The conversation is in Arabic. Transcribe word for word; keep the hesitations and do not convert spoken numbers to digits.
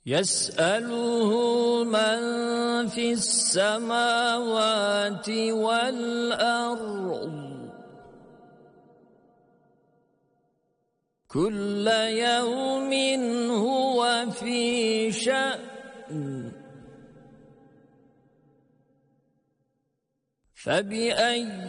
يسأله من في السماوات والأرض كل يوم هو في شأن فبأي